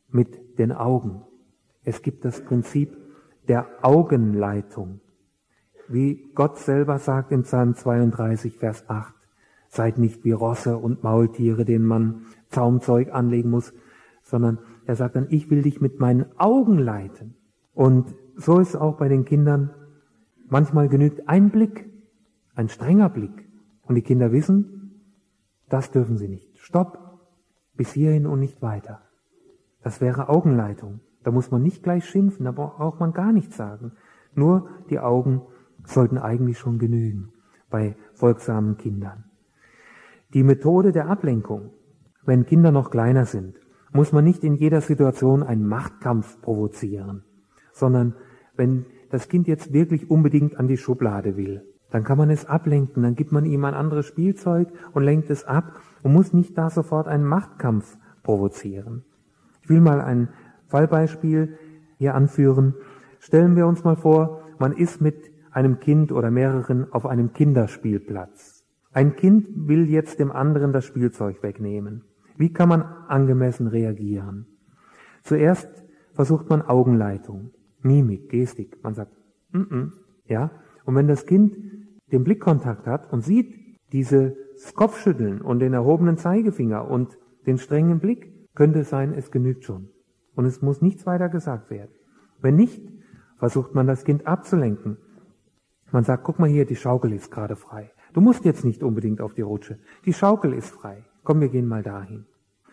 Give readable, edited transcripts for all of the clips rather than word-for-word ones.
mit den Augen. Es gibt das Prinzip der Augenleitung. Wie Gott selber sagt in Psalm 32, Vers 8, seid nicht wie Rosse und Maultiere, denen man Zaumzeug anlegen muss, sondern er sagt dann, ich will dich mit meinen Augen leiten. Und so ist es auch bei den Kindern. Manchmal genügt ein Blick, ein strenger Blick. Und die Kinder wissen, das dürfen sie nicht. Stopp, bis hierhin und nicht weiter. Das wäre Augenleitung. Da muss man nicht gleich schimpfen, da braucht man gar nichts sagen. Nur die Augen sollten eigentlich schon genügen bei folgsamen Kindern. Die Methode der Ablenkung, wenn Kinder noch kleiner sind, muss man nicht in jeder Situation einen Machtkampf provozieren, sondern wenn das Kind jetzt wirklich unbedingt an die Schublade will, dann kann man es ablenken, dann gibt man ihm ein anderes Spielzeug und lenkt es ab und muss nicht da sofort einen Machtkampf provozieren. Ich will mal ein Fallbeispiel hier anführen. Stellen wir uns mal vor, man ist mit einem Kind oder mehreren auf einem Kinderspielplatz. Ein Kind will jetzt dem anderen das Spielzeug wegnehmen. Wie kann man angemessen reagieren? Zuerst versucht man Augenleitung, Mimik, Gestik. Man sagt, ja. Und wenn das Kind den Blickkontakt hat und sieht dieses Kopfschütteln und den erhobenen Zeigefinger und den strengen Blick, könnte es sein, es genügt schon. Und es muss nichts weiter gesagt werden. Wenn nicht, versucht man das Kind abzulenken. Man sagt, guck mal hier, die Schaukel ist gerade frei. Du musst jetzt nicht unbedingt auf die Rutsche. Die Schaukel ist frei. Komm, wir gehen mal dahin.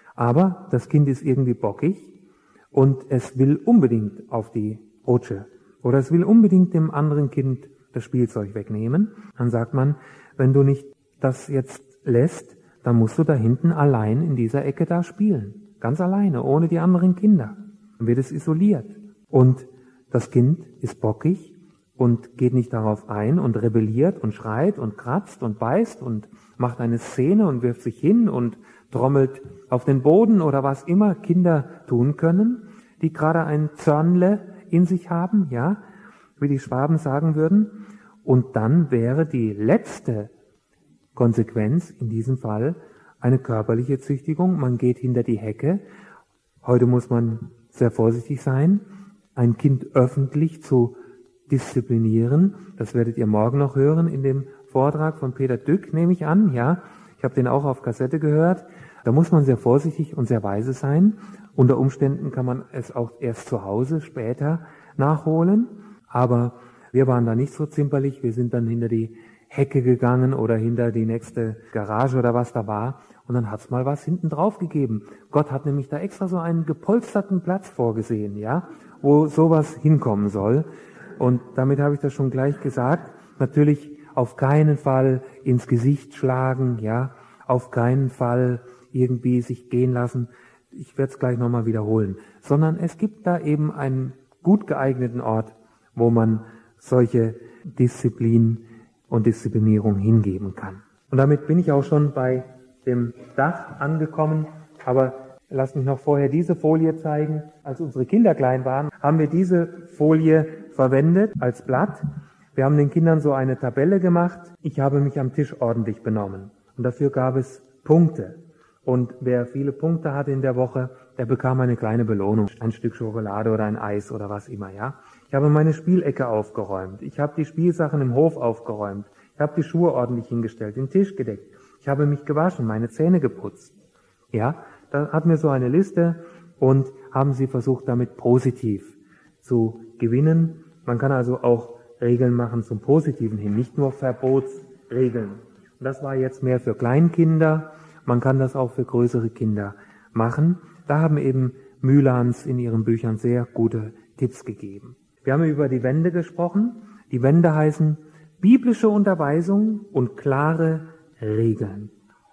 Aber das Kind ist irgendwie bockig und es will unbedingt auf die Rutsche. Oder es will unbedingt dem anderen Kind das Spielzeug wegnehmen. Dann sagt man, wenn du nicht das jetzt lässt, dann musst du da hinten allein in dieser Ecke da spielen. Ganz alleine, ohne die anderen Kinder. Dann wird es isoliert. Und das Kind ist bockig und geht nicht darauf ein und rebelliert und schreit und kratzt und beißt und macht eine Szene und wirft sich hin und trommelt auf den Boden oder was immer Kinder tun können, die gerade ein Zörnle in sich haben, ja, wie die Schwaben sagen würden. Und dann wäre die letzte Konsequenz in diesem Fall eine körperliche Züchtigung. Man geht hinter die Hecke. Heute muss man sehr vorsichtig sein, ein Kind öffentlich zu disziplinieren. Das werdet ihr morgen noch hören in dem Vortrag von Peter Dück, nehme ich an. Ja, ich habe den auch auf Kassette gehört. Da muss man sehr vorsichtig und sehr weise sein. Unter Umständen kann man es auch erst zu Hause später nachholen. Aber wir waren da nicht so zimperlich. Wir sind dann hinter die Hecke gegangen oder hinter die nächste Garage oder was da war. Und dann hat's mal was hinten drauf gegeben. Gott hat nämlich da extra so einen gepolsterten Platz vorgesehen, ja, wo sowas hinkommen soll. Und damit habe ich das schon gleich gesagt. Natürlich auf keinen Fall ins Gesicht schlagen, ja, auf keinen Fall irgendwie sich gehen lassen. Ich werde es gleich nochmal wiederholen. Sondern es gibt da eben einen gut geeigneten Ort, wo man solche Disziplin und Disziplinierung hingeben kann. Und damit bin ich auch schon bei dem Dach angekommen, aber lasst mich noch vorher diese Folie zeigen. Als unsere Kinder klein waren, haben wir diese Folie verwendet als Blatt. Wir haben den Kindern so eine Tabelle gemacht. Ich habe mich am Tisch ordentlich benommen. Und dafür gab es Punkte. Und wer viele Punkte hatte in der Woche, der bekam eine kleine Belohnung. Ein Stück Schokolade oder ein Eis oder was immer, ja. Ich habe meine Spielecke aufgeräumt. Ich habe die Spielsachen im Hof aufgeräumt. Ich habe die Schuhe ordentlich hingestellt, den Tisch gedeckt. Ich habe mich gewaschen, meine Zähne geputzt. Ja, da hatten wir so eine Liste und haben sie versucht, damit positiv zu gewinnen. Man kann also auch Regeln machen zum Positiven hin, nicht nur Verbotsregeln. Und das war jetzt mehr für Kleinkinder. Man kann das auch für größere Kinder machen. Da haben eben Mühlans in ihren Büchern sehr gute Tipps gegeben. Wir haben über die Wände gesprochen. Die Wände heißen biblische Unterweisung und klare Regeln.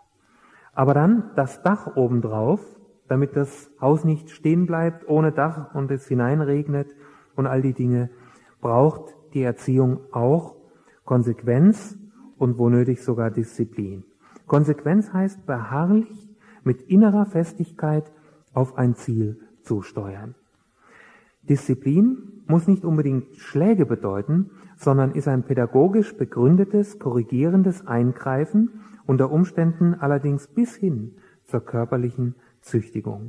Aber dann das Dach obendrauf, damit das Haus nicht stehen bleibt ohne Dach und es hineinregnet und all die Dinge, braucht die Erziehung auch Konsequenz und wo nötig sogar Disziplin. Konsequenz heißt beharrlich mit innerer Festigkeit auf ein Ziel zusteuern. Disziplin muss nicht unbedingt Schläge bedeuten, sondern ist ein pädagogisch begründetes, korrigierendes Eingreifen, unter Umständen allerdings bis hin zur körperlichen Züchtigung.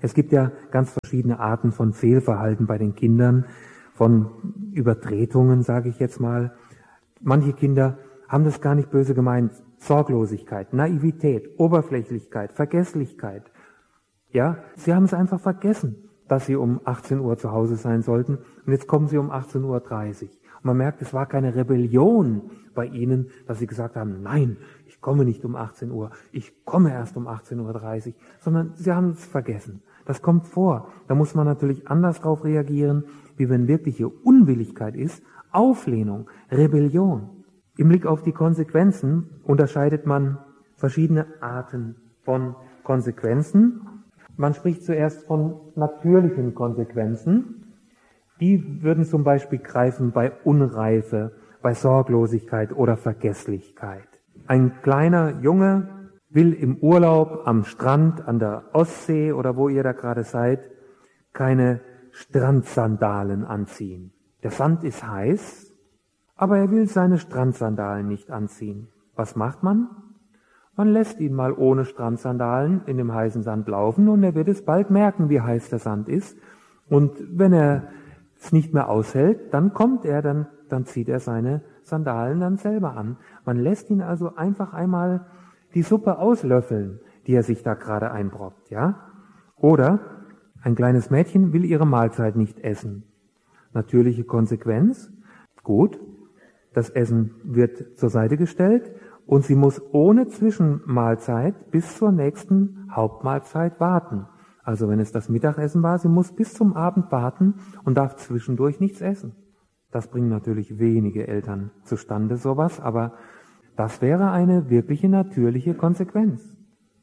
Es gibt ja ganz verschiedene Arten von Fehlverhalten bei den Kindern, von Übertretungen, sage ich jetzt mal. Manche Kinder haben das gar nicht böse gemeint. Sorglosigkeit, Naivität, Oberflächlichkeit, Vergesslichkeit. Ja, sie haben es einfach vergessen, dass sie um 18 Uhr zu Hause sein sollten. Und jetzt kommen sie um 18:30 Uhr. Und man merkt, es war keine Rebellion bei ihnen, dass sie gesagt haben, nein, ich komme nicht um 18 Uhr, ich komme erst um 18:30 Uhr, sondern sie haben es vergessen. Das kommt vor. Da muss man natürlich anders drauf reagieren, wie wenn wirkliche Unwilligkeit ist, Auflehnung, Rebellion. Im Blick auf die Konsequenzen unterscheidet man verschiedene Arten von Konsequenzen. Man spricht zuerst von natürlichen Konsequenzen. Die würden zum Beispiel greifen bei Unreife, bei Sorglosigkeit oder Vergesslichkeit. Ein kleiner Junge will im Urlaub am Strand, an der Ostsee oder wo ihr da gerade seid, keine Strandsandalen anziehen. Der Sand ist heiß, aber er will seine Strandsandalen nicht anziehen. Was macht man? Man lässt ihn mal ohne Strandsandalen in dem heißen Sand laufen und er wird es bald merken, wie heiß der Sand ist. Und wenn er es nicht mehr aushält, dann dann zieht er seine Sandalen dann selber an. Man lässt ihn also einfach einmal die Suppe auslöffeln, die er sich da gerade einbrockt, ja? Oder ein kleines Mädchen will ihre Mahlzeit nicht essen. Natürliche Konsequenz, gut, das Essen wird zur Seite gestellt und sie muss ohne Zwischenmahlzeit bis zur nächsten Hauptmahlzeit warten. Also wenn es das Mittagessen war, sie muss bis zum Abend warten und darf zwischendurch nichts essen. Das bringen natürlich wenige Eltern zustande, sowas, aber das wäre eine wirkliche natürliche Konsequenz.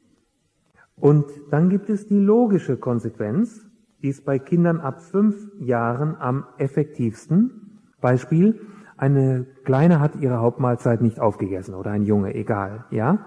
Und dann gibt es die logische Konsequenz, die ist bei Kindern ab 5 Jahren am effektivsten. Beispiel, eine Kleine hat ihre Hauptmahlzeit nicht aufgegessen oder ein Junge, egal, ja?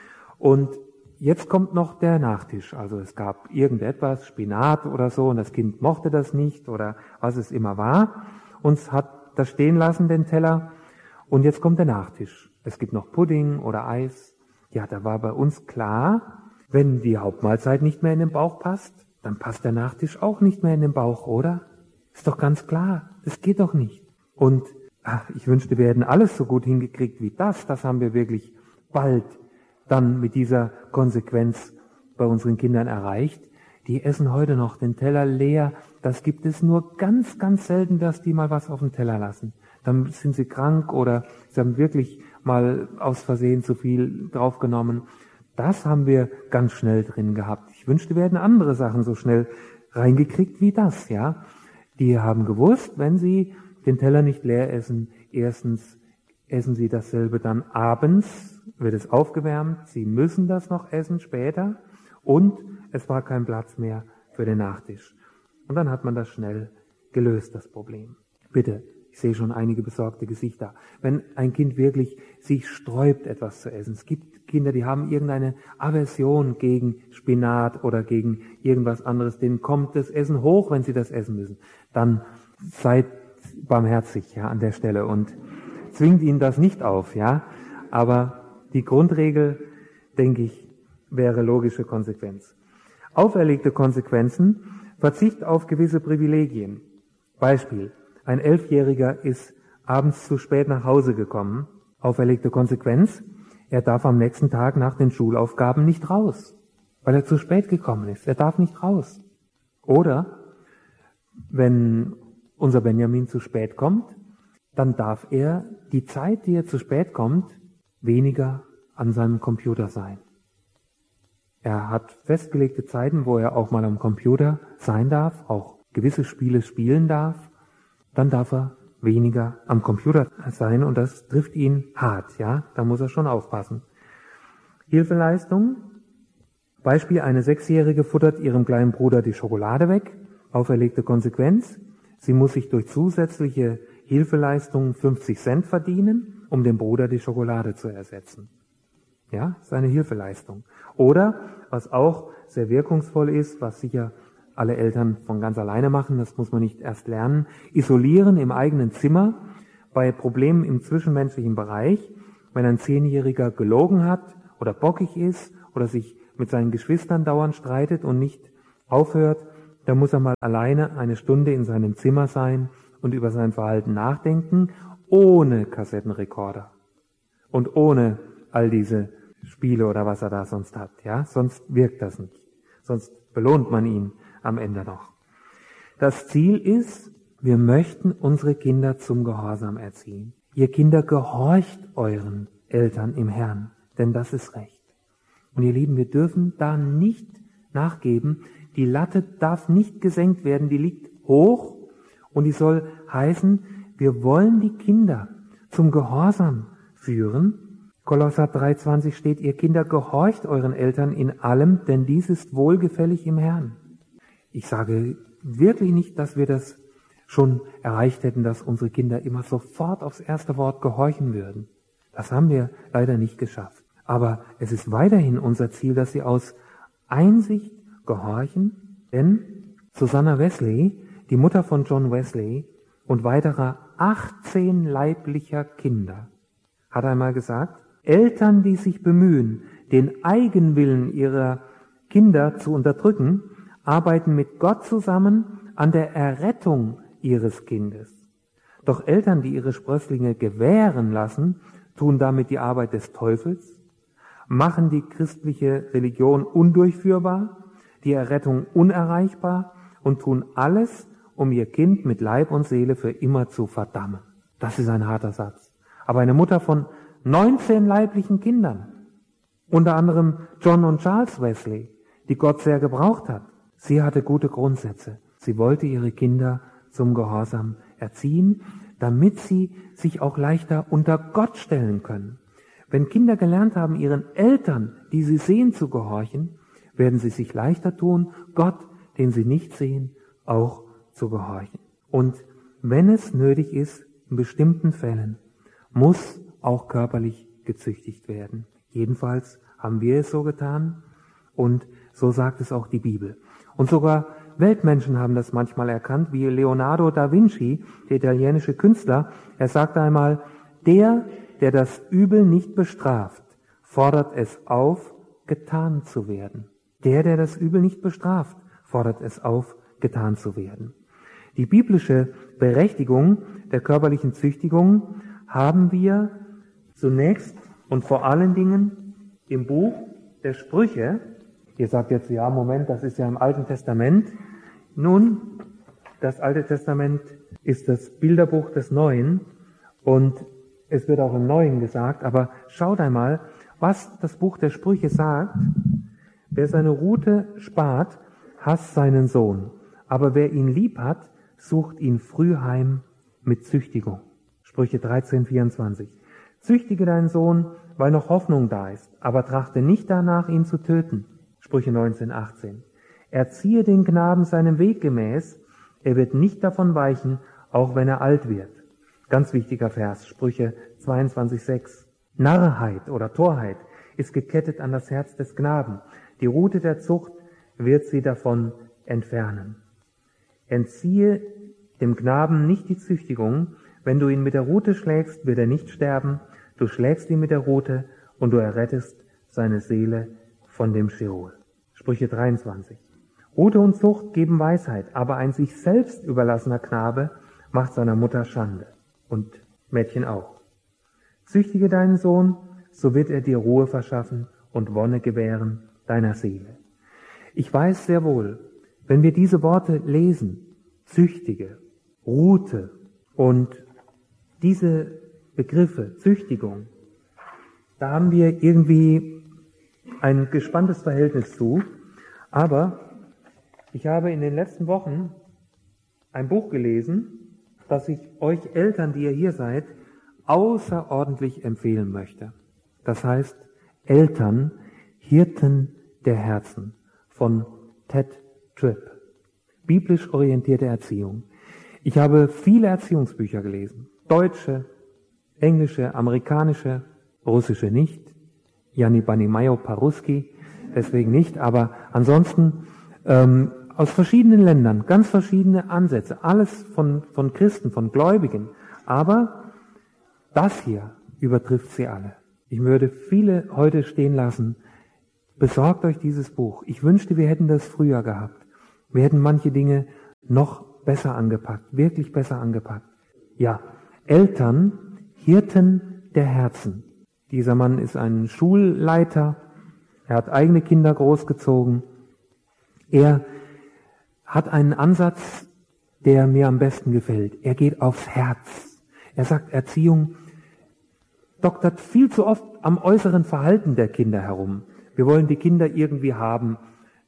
Und jetzt kommt noch der Nachtisch. Also es gab irgendetwas, Spinat oder so, und das Kind mochte das nicht oder was es immer war. Und hat das stehen lassen, den Teller. Und jetzt kommt der Nachtisch. Es gibt noch Pudding oder Eis. Ja, da war bei uns klar, wenn die Hauptmahlzeit nicht mehr in den Bauch passt, dann passt der Nachtisch auch nicht mehr in den Bauch, oder? Ist doch ganz klar. Das geht doch nicht. Und ich wünschte, wir hätten alles so gut hingekriegt wie das. Das haben wir wirklich bald dann mit dieser Konsequenz bei unseren Kindern erreicht. Die essen heute noch den Teller leer. Das gibt es nur ganz, ganz selten, dass die mal was auf den Teller lassen. Dann sind sie krank oder sie haben wirklich mal aus Versehen zu viel draufgenommen. Das haben wir ganz schnell drin gehabt. Ich wünschte, wir hätten andere Sachen so schnell reingekriegt wie das, ja. Die haben gewusst, wenn sie den Teller nicht leer essen, erstens essen sie dasselbe dann abends, wird es aufgewärmt, sie müssen das noch essen später und es war kein Platz mehr für den Nachtisch. Und dann hat man das schnell gelöst, das Problem. Bitte, ich sehe schon einige besorgte Gesichter. Wenn ein Kind wirklich sich sträubt, etwas zu essen, es gibt Kinder, die haben irgendeine Aversion gegen Spinat oder gegen irgendwas anderes, denen kommt das Essen hoch, wenn sie das essen müssen, dann seid barmherzig, ja, an der Stelle und zwingt ihnen das nicht auf, ja. Aber die Grundregel, denke ich, wäre logische Konsequenz. Auferlegte Konsequenzen, Verzicht auf gewisse Privilegien. Beispiel, ein 11-Jähriger ist abends zu spät nach Hause gekommen. Auferlegte Konsequenz, er darf am nächsten Tag nach den Schulaufgaben nicht raus, weil er zu spät gekommen ist. Er darf nicht raus. Oder, wenn unser Benjamin zu spät kommt, dann darf er die Zeit, die er zu spät kommt, weniger an seinem Computer sein. Er hat festgelegte Zeiten, wo er auch mal am Computer sein darf, auch gewisse Spiele spielen darf. Dann darf er weniger am Computer sein und das trifft ihn hart, ja. Da muss er schon aufpassen. Hilfeleistung. Beispiel, eine 6-Jährige futtert ihrem kleinen Bruder die Schokolade weg. Auferlegte Konsequenz. Sie muss sich durch zusätzliche Hilfeleistungen 50 Cent verdienen, um dem Bruder die Schokolade zu ersetzen. Ja, ist eine Hilfeleistung. Oder, was auch sehr wirkungsvoll ist, was sicher alle Eltern von ganz alleine machen, das muss man nicht erst lernen, isolieren im eigenen Zimmer bei Problemen im zwischenmenschlichen Bereich, wenn ein 10-Jähriger gelogen hat oder bockig ist oder sich mit seinen Geschwistern dauernd streitet und nicht aufhört, da muss er mal alleine eine Stunde in seinem Zimmer sein und über sein Verhalten nachdenken, ohne Kassettenrekorder und ohne all diese Spiele oder was er da sonst hat. Ja, sonst wirkt das nicht. Sonst belohnt man ihn am Ende noch. Das Ziel ist, wir möchten unsere Kinder zum Gehorsam erziehen. Ihr Kinder, gehorcht euren Eltern im Herrn, denn das ist Recht. Und ihr Lieben, wir dürfen da nicht nachgeben. Die Latte darf nicht gesenkt werden, die liegt hoch und die soll heißen, wir wollen die Kinder zum Gehorsam führen. Kolosser 3,20 steht, ihr Kinder, gehorcht euren Eltern in allem, denn dies ist wohlgefällig im Herrn. Ich sage wirklich nicht, dass wir das schon erreicht hätten, dass unsere Kinder immer sofort aufs erste Wort gehorchen würden. Das haben wir leider nicht geschafft. Aber es ist weiterhin unser Ziel, dass sie aus Einsicht gehorchen, denn Susanna Wesley, die Mutter von John Wesley und weiterer 18 leiblicher Kinder, hat einmal gesagt, Eltern, die sich bemühen, den Eigenwillen ihrer Kinder zu unterdrücken, arbeiten mit Gott zusammen an der Errettung ihres Kindes. Doch Eltern, die ihre Sprösslinge gewähren lassen, tun damit die Arbeit des Teufels, machen die christliche Religion undurchführbar, die Errettung unerreichbar und tun alles, um ihr Kind mit Leib und Seele für immer zu verdammen. Das ist ein harter Satz. Aber eine Mutter von 19 leiblichen Kindern, unter anderem John und Charles Wesley, die Gott sehr gebraucht hat, sie hatte gute Grundsätze. Sie wollte ihre Kinder zum Gehorsam erziehen, damit sie sich auch leichter unter Gott stellen können. Wenn Kinder gelernt haben, ihren Eltern, die sie sehen, zu gehorchen, werden sie sich leichter tun, Gott, den sie nicht sehen, auch zu gehorchen. Und wenn es nötig ist, in bestimmten Fällen, muss auch körperlich gezüchtigt werden. Jedenfalls haben wir es so getan und so sagt es auch die Bibel. Und sogar Weltmenschen haben das manchmal erkannt, wie Leonardo da Vinci, der italienische Künstler. Er sagte einmal, der das Übel nicht bestraft, fordert es auf, getan zu werden. Der das Übel nicht bestraft, fordert es auf, getan zu werden. Die biblische Berechtigung der körperlichen Züchtigung haben wir zunächst und vor allen Dingen im Buch der Sprüche. Ihr sagt jetzt, ja, Moment, das ist ja im Alten Testament. Nun, das Alte Testament ist das Bilderbuch des Neuen und es wird auch im Neuen gesagt, aber schaut einmal, was das Buch der Sprüche sagt. Wer seine Rute spart, hasst seinen Sohn, aber wer ihn lieb hat, sucht ihn früh heim mit Züchtigung. Sprüche 13,24. Züchtige deinen Sohn, weil noch Hoffnung da ist, aber trachte nicht danach, ihn zu töten. Sprüche 19,18. Erziehe den Knaben seinem Weg gemäß, er wird nicht davon weichen, auch wenn er alt wird. Ganz wichtiger Vers, Sprüche 22,6. Narrheit oder Torheit ist gekettet an das Herz des Knaben. Die Rute der Zucht wird sie davon entfernen. Entziehe dem Knaben nicht die Züchtigung. Wenn du ihn mit der Rute schlägst, wird er nicht sterben. Du schlägst ihn mit der Rute und du errettest seine Seele von dem Scheol. Sprüche 23. Rute und Zucht geben Weisheit, aber ein sich selbst überlassener Knabe macht seiner Mutter Schande. Und Mädchen auch. Züchtige deinen Sohn, so wird er dir Ruhe verschaffen und Wonne gewähren deiner Seele. Ich weiß sehr wohl, wenn wir diese Worte lesen, züchtige, Rute und diese Begriffe, Züchtigung, da haben wir irgendwie ein gespanntes Verhältnis zu. Aber ich habe in den letzten Wochen ein Buch gelesen, das ich euch Eltern, die ihr hier seid, außerordentlich empfehlen möchte. Das heißt, Eltern, Hirten der Herzen von Ted Tripp. Biblisch orientierte Erziehung. Ich habe viele Erziehungsbücher gelesen. Deutsche, englische, amerikanische, russische nicht. Jani Banimayo Paruski, deswegen nicht, aber ansonsten aus verschiedenen Ländern, ganz verschiedene Ansätze, alles von Christen, von Gläubigen. Aber das hier übertrifft sie alle. Ich würde viele heute stehen lassen. Besorgt euch dieses Buch. Ich wünschte, wir hätten das früher gehabt. werden manche Dinge noch besser angepackt, wirklich besser angepackt. Ja, Eltern, Hirten der Herzen. Dieser Mann ist ein Schulleiter, er hat eigene Kinder großgezogen. Er hat einen Ansatz, der mir am besten gefällt. Er geht aufs Herz. Er sagt, Erziehung doktert viel zu oft am äußeren Verhalten der Kinder herum. Wir wollen die Kinder irgendwie haben,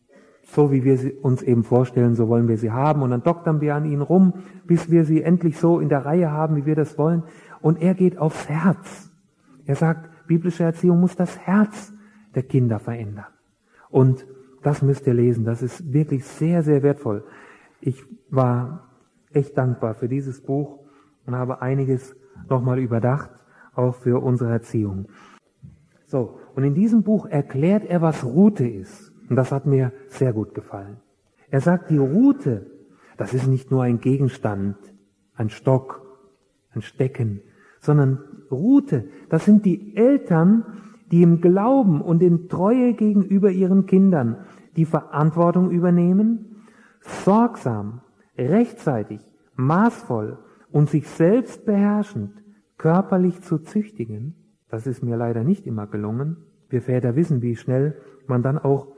so wie wir sie uns eben vorstellen, so wollen wir sie haben. Und dann doktern wir an ihnen rum, bis wir sie endlich so in der Reihe haben, wie wir das wollen. Und er geht aufs Herz. Er sagt, biblische Erziehung muss das Herz der Kinder verändern. Und das müsst ihr lesen. Das ist wirklich sehr, sehr wertvoll. Ich war echt dankbar für dieses Buch und habe einiges nochmal überdacht, auch für unsere Erziehung. So, und in diesem Buch erklärt er, was Rute ist. Und das hat mir sehr gut gefallen. Er sagt, die Rute, das ist nicht nur ein Gegenstand, ein Stock, ein Stecken, sondern Rute, das sind die Eltern, die im Glauben und in Treue gegenüber ihren Kindern die Verantwortung übernehmen, sorgsam, rechtzeitig, maßvoll und sich selbst beherrschend körperlich zu züchtigen. Das ist mir leider nicht immer gelungen. Wir Väter wissen, wie schnell man dann auch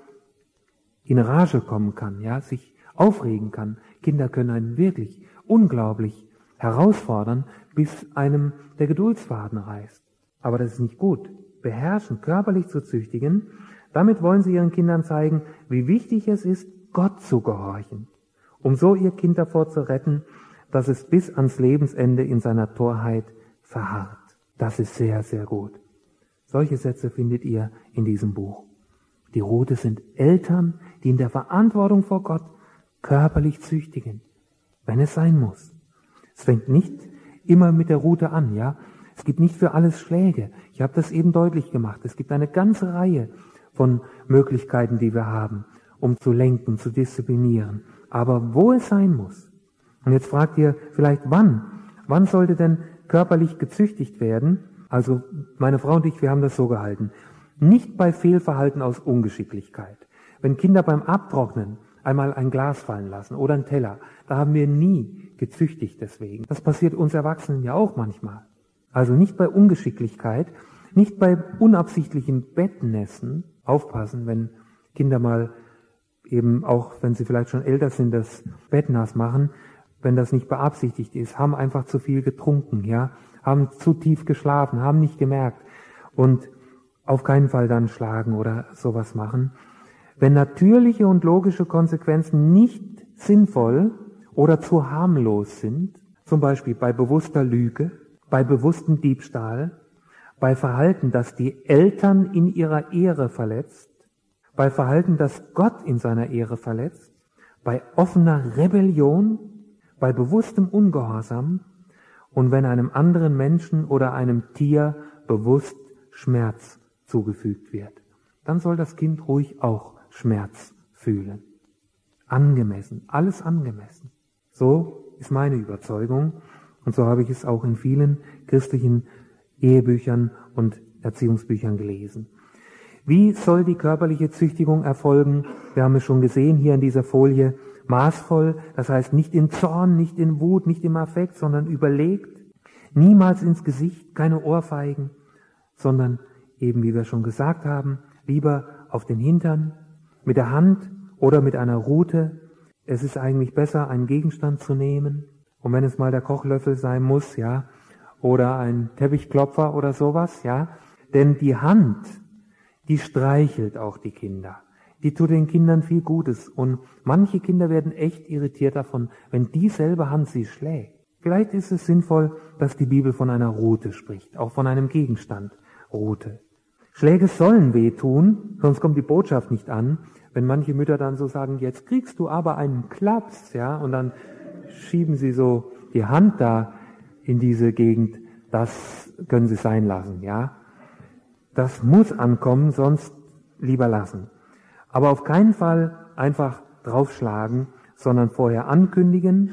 in Rage kommen kann, ja, sich aufregen kann. Kinder können einen wirklich unglaublich herausfordern, bis einem der Geduldsfaden reißt. Aber das ist nicht gut. Beherrschen, körperlich zu züchtigen, damit wollen sie ihren Kindern zeigen, wie wichtig es ist, Gott zu gehorchen, um so ihr Kind davor zu retten, dass es bis ans Lebensende in seiner Torheit verharrt. Das ist sehr, sehr gut. Solche Sätze findet ihr in diesem Buch. Die Rute sind Eltern, die in der Verantwortung vor Gott körperlich züchtigen, wenn es sein muss. Es fängt nicht immer mit der Rute an, ja. Es gibt nicht für alles Schläge. Ich habe das eben deutlich gemacht. Es gibt eine ganze Reihe von Möglichkeiten, die wir haben, um zu lenken, zu disziplinieren. Aber wo es sein muss. Und jetzt fragt ihr vielleicht, wann? Wann sollte denn körperlich gezüchtigt werden? Also meine Frau und ich, wir haben das so gehalten. Nicht bei Fehlverhalten aus Ungeschicklichkeit. Wenn Kinder beim Abtrocknen einmal ein Glas fallen lassen oder einen Teller, da haben wir nie gezüchtigt deswegen. Das passiert uns Erwachsenen ja auch manchmal. Also nicht bei Ungeschicklichkeit, nicht bei unabsichtlichen Bettnässen. Aufpassen, wenn Kinder mal eben, auch wenn sie vielleicht schon älter sind, das Bett nass machen, wenn das nicht beabsichtigt ist, haben einfach zu viel getrunken, ja, haben zu tief geschlafen, haben nicht gemerkt und auf keinen Fall dann schlagen oder sowas machen. Wenn natürliche und logische Konsequenzen nicht sinnvoll oder zu harmlos sind, zum Beispiel bei bewusster Lüge, bei bewusstem Diebstahl, bei Verhalten, das die Eltern in ihrer Ehre verletzt, bei Verhalten, das Gott in seiner Ehre verletzt, bei offener Rebellion, bei bewusstem Ungehorsam und wenn einem anderen Menschen oder einem Tier bewusst Schmerz zugefügt wird, dann soll das Kind ruhig auch Schmerz fühlen. Angemessen, alles angemessen. So ist meine Überzeugung und so habe ich es auch in vielen christlichen Ehebüchern und Erziehungsbüchern gelesen. Wie soll die körperliche Züchtigung erfolgen? Wir haben es schon gesehen hier in dieser Folie. Maßvoll, das heißt nicht in Zorn, nicht in Wut, nicht im Affekt, sondern überlegt. Niemals ins Gesicht, keine Ohrfeigen, sondern eben, wie wir schon gesagt haben, lieber auf den Hintern, mit der Hand oder mit einer Rute. Es ist eigentlich besser, einen Gegenstand zu nehmen. Und wenn es mal der Kochlöffel sein muss, ja, oder ein Teppichklopfer oder sowas, ja. Denn die Hand, die streichelt auch die Kinder. Die tut den Kindern viel Gutes. Und manche Kinder werden echt irritiert davon, wenn dieselbe Hand sie schlägt. Vielleicht ist es sinnvoll, dass die Bibel von einer Rute spricht, auch von einem Gegenstand, Rute. Schläge sollen wehtun, sonst kommt die Botschaft nicht an. Wenn manche Mütter dann so sagen, jetzt kriegst du aber einen Klaps, ja, und dann schieben sie so die Hand da in diese Gegend, das können sie sein lassen, ja. Das muss ankommen, sonst lieber lassen. Aber auf keinen Fall einfach draufschlagen, sondern vorher ankündigen.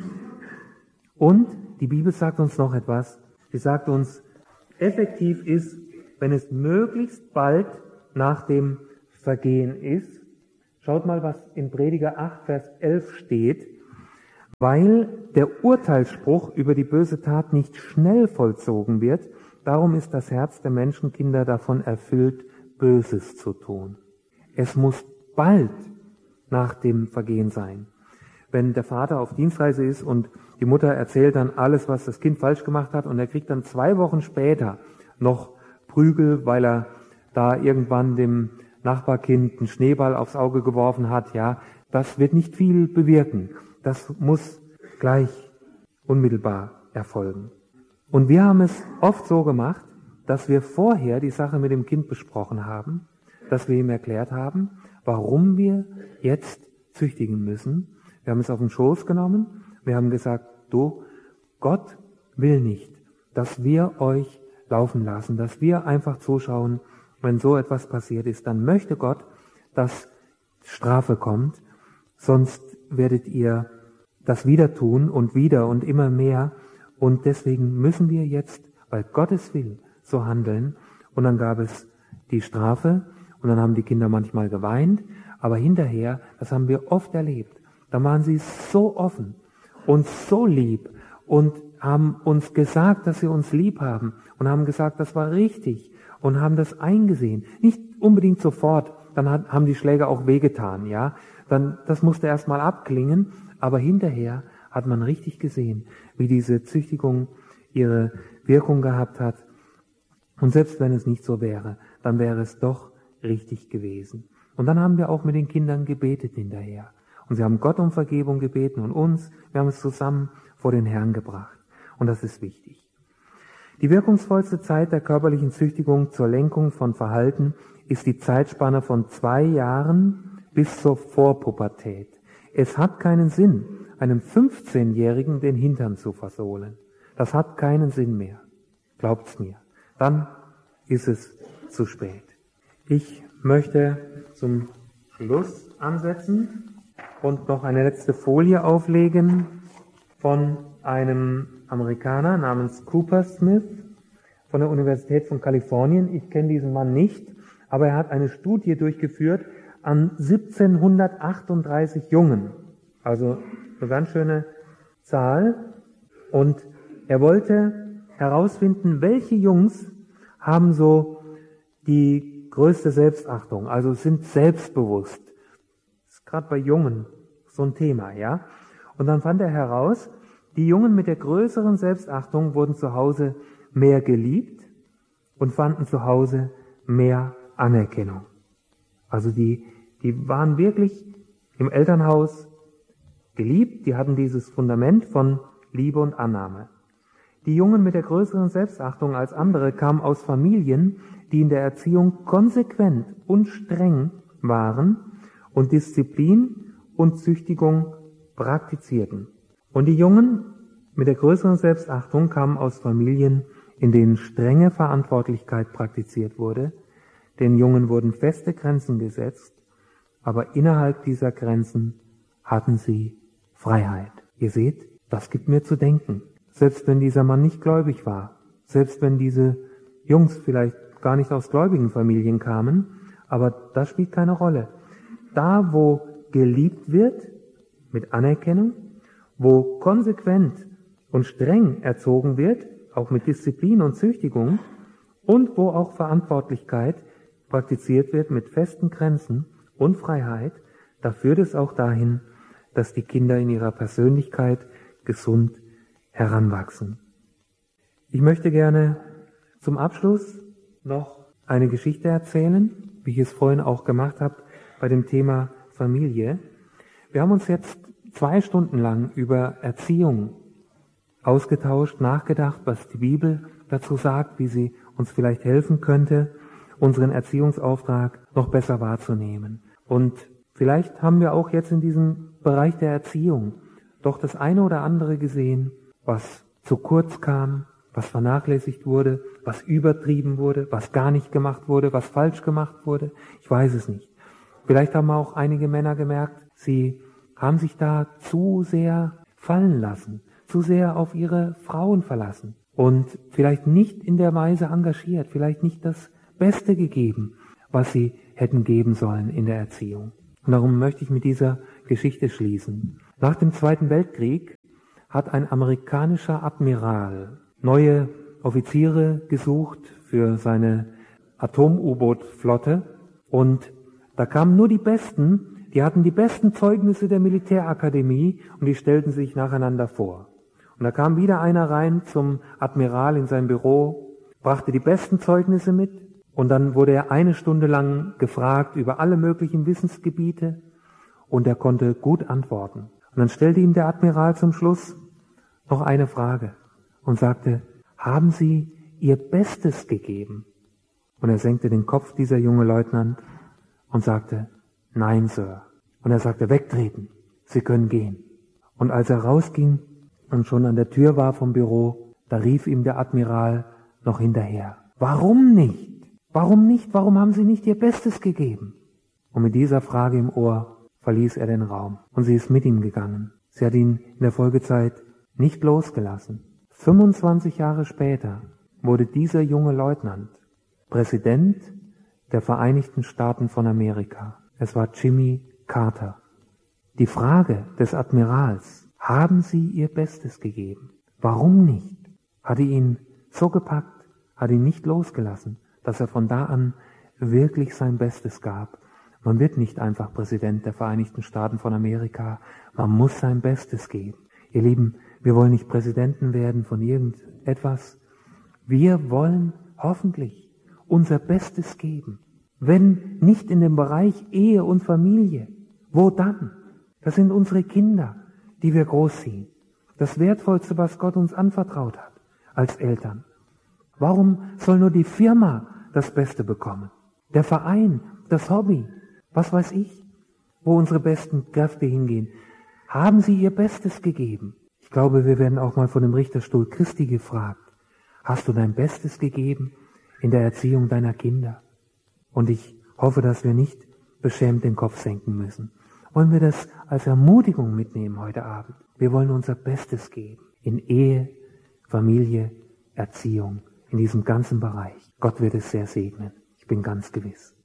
Und die Bibel sagt uns noch etwas. Sie sagt uns, effektiv ist, wenn es möglichst bald nach dem Vergehen ist, Schaut mal, was in Prediger 8, Vers 11 steht. Weil der Urteilsspruch über die böse Tat nicht schnell vollzogen wird, darum ist das Herz der Menschenkinder davon erfüllt, Böses zu tun. Es muss bald nach dem Vergehen sein. Wenn der Vater auf Dienstreise ist und die Mutter erzählt dann alles, was das Kind falsch gemacht hat, und er kriegt dann 2 Wochen später noch Prügel, weil er da irgendwann dem Nachbarkind einen Schneeball aufs Auge geworfen hat, ja, das wird nicht viel bewirken. Das muss gleich unmittelbar erfolgen. Und wir haben es oft so gemacht, dass wir vorher die Sache mit dem Kind besprochen haben, dass wir ihm erklärt haben, warum wir jetzt züchtigen müssen. Wir haben es auf den Schoß genommen, wir haben gesagt, du, Gott will nicht, dass wir euch laufen lassen, dass wir einfach zuschauen, wenn so etwas passiert ist. Dann möchte Gott, dass Strafe kommt, sonst werdet ihr das wieder tun und wieder und immer mehr. Und deswegen müssen wir jetzt, weil Gott es will, so handeln. Und dann gab es die Strafe und dann haben die Kinder manchmal geweint. Aber hinterher, das haben wir oft erlebt, da waren sie so offen und so lieb und haben uns gesagt, dass sie uns lieb haben und haben gesagt, das war richtig und haben das eingesehen. Nicht unbedingt sofort, dann haben die Schläge auch wehgetan, ja. Dann, das musste erstmal abklingen, aber hinterher hat man richtig gesehen, wie diese Züchtigung ihre Wirkung gehabt hat. Und selbst wenn es nicht so wäre, dann wäre es doch richtig gewesen. Und dann haben wir auch mit den Kindern gebetet hinterher. Und sie haben Gott um Vergebung gebeten und uns. Wir haben es zusammen vor den Herrn gebracht. Und das ist wichtig. Die wirkungsvollste Zeit der körperlichen Züchtigung zur Lenkung von Verhalten ist die Zeitspanne von 2 Jahren bis zur Vorpubertät. Es hat keinen Sinn, einem 15-Jährigen den Hintern zu versohlen. Das hat keinen Sinn mehr. Glaubt's mir. Dann ist es zu spät. Ich möchte zum Schluss ansetzen und noch eine letzte Folie auflegen von einem Amerikaner namens Cooper Smith von der Universität von Kalifornien. Ich kenne diesen Mann nicht, aber er hat eine Studie durchgeführt an 1738 Jungen. Also eine ganz schöne Zahl. Und er wollte herausfinden, welche Jungs haben so die größte Selbstachtung, also sind selbstbewusst. Das ist gerade bei Jungen so ein Thema, ja. Und dann fand er heraus, die Jungen mit der größeren Selbstachtung wurden zu Hause mehr geliebt und fanden zu Hause mehr Anerkennung. Also die waren wirklich im Elternhaus geliebt, die hatten dieses Fundament von Liebe und Annahme. Die Jungen mit der größeren Selbstachtung als andere kamen aus Familien, die in der Erziehung konsequent und streng waren und Disziplin und Züchtigung praktizierten. Und die Jungen mit der größeren Selbstachtung kamen aus Familien, in denen strenge Verantwortlichkeit praktiziert wurde. Den Jungen wurden feste Grenzen gesetzt, aber innerhalb dieser Grenzen hatten sie Freiheit. Ihr seht, das gibt mir zu denken. Selbst wenn dieser Mann nicht gläubig war, selbst wenn diese Jungs vielleicht gar nicht aus gläubigen Familien kamen, aber das spielt keine Rolle. Da, wo geliebt wird, mit Anerkennung, wo konsequent und streng erzogen wird, auch mit Disziplin und Züchtigung, und wo auch Verantwortlichkeit praktiziert wird mit festen Grenzen und Freiheit, da führt es auch dahin, dass die Kinder in ihrer Persönlichkeit gesund heranwachsen. Ich möchte gerne zum Abschluss noch eine Geschichte erzählen, wie ich es vorhin auch gemacht habe bei dem Thema Familie. Wir haben uns jetzt 2 Stunden lang über Erziehung ausgetauscht, nachgedacht, was die Bibel dazu sagt, wie sie uns vielleicht helfen könnte, unseren Erziehungsauftrag noch besser wahrzunehmen. Und vielleicht haben wir auch jetzt in diesem Bereich der Erziehung doch das eine oder andere gesehen, was zu kurz kam, was vernachlässigt wurde, was übertrieben wurde, was gar nicht gemacht wurde, was falsch gemacht wurde. Ich weiß es nicht. Vielleicht haben auch einige Männer gemerkt, sie haben sich da zu sehr fallen lassen, zu sehr auf ihre Frauen verlassen und vielleicht nicht in der Weise engagiert, vielleicht nicht das Beste gegeben, was sie hätten geben sollen in der Erziehung. Und darum möchte ich mit dieser Geschichte schließen. Nach dem Zweiten Weltkrieg hat ein amerikanischer Admiral neue Offiziere gesucht für seine Atom-U-Boot-Flotte und da kamen nur die Besten, die hatten die besten Zeugnisse der Militärakademie und die stellten sich nacheinander vor. Und da kam wieder einer rein zum Admiral in sein Büro, brachte die besten Zeugnisse mit und dann wurde er 1 Stunde lang gefragt über alle möglichen Wissensgebiete und er konnte gut antworten. Und dann stellte ihm der Admiral zum Schluss noch eine Frage und sagte, haben Sie Ihr Bestes gegeben? Und er senkte den Kopf, dieser junge Leutnant, und sagte, nein, Sir. Und er sagte, wegtreten, Sie können gehen. Und als er rausging und schon an der Tür war vom Büro, da rief ihm der Admiral noch hinterher, warum nicht? Warum nicht? Warum haben Sie nicht Ihr Bestes gegeben? Und mit dieser Frage im Ohr verließ er den Raum. Und sie ist mit ihm gegangen. Sie hat ihn in der Folgezeit nicht losgelassen. 25 Jahre später wurde dieser junge Leutnant Präsident der Vereinigten Staaten von Amerika. Es war Jimmy Carter. Die Frage des Admirals, haben Sie Ihr Bestes gegeben? Warum nicht? Hatte ihn so gepackt, hat ihn nicht losgelassen, dass er von da an wirklich sein Bestes gab. Man wird nicht einfach Präsident der Vereinigten Staaten von Amerika, man muss sein Bestes geben. Ihr Lieben, wir wollen nicht Präsidenten werden von irgendetwas. Wir wollen hoffentlich unser Bestes geben. Wenn nicht in dem Bereich Ehe und Familie, wo dann? Das sind unsere Kinder, die wir großziehen. Das Wertvollste, was Gott uns anvertraut hat als Eltern. Warum soll nur die Firma das Beste bekommen? Der Verein, das Hobby, was weiß ich, wo unsere besten Kräfte hingehen. Haben Sie Ihr Bestes gegeben? Ich glaube, wir werden auch mal von dem Richterstuhl Christi gefragt. Hast du dein Bestes gegeben in der Erziehung deiner Kinder? Und ich hoffe, dass wir nicht beschämt den Kopf senken müssen. Wollen wir das als Ermutigung mitnehmen heute Abend? Wir wollen unser Bestes geben in Ehe, Familie, Erziehung, in diesem ganzen Bereich. Gott wird es sehr segnen. Ich bin ganz gewiss.